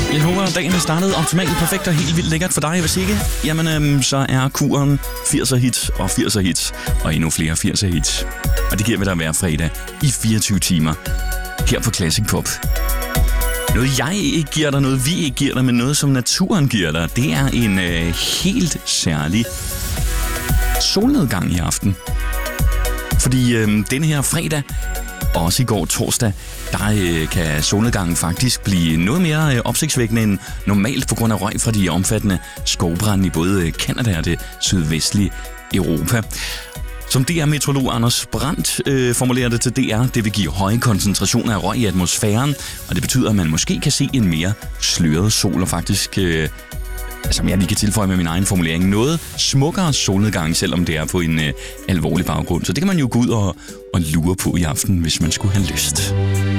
Jeg håber, at dagen er startet optimalt, perfekt og helt vildt lækkert for dig. Hvis ikke, jamen så er kuren 80'er hits og 80'er hits og endnu flere 80'er hits. Og det giver vi dig hver fredag i 24 timer her på Classic Pop. Noget jeg ikke giver dig, noget vi ikke giver dig, men noget som naturen giver dig, det er en helt særlig solnedgang i aften. Fordi denne her fredag, og også i går torsdag, der kan solnedgangen faktisk blive noget mere opsigtsvækkende end normalt på grund af røg fra de omfattende skovbrande i både Canada og det sydvestlige Europa. Som DR-meteorolog Anders Brandt formulerer det til DR, det vil give høje koncentrationer af røg i atmosfæren, og det betyder, at man måske kan se en mere sløret sol og faktisk, som jeg lige kan tilføje med min egen formulering, noget smukkere solnedgang, selvom det er på en alvorlig baggrund. Så det kan man jo gå ud og lure på i aften, hvis man skulle have lyst.